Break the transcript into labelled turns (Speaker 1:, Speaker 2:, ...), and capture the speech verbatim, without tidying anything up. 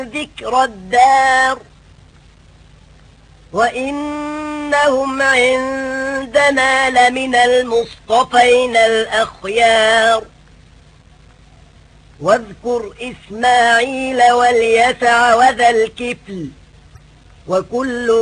Speaker 1: ذكر الدار وإنهم عندنا لمن المصطفين الأخيار واذكر إسماعيل واليسع وذا الكفل وكل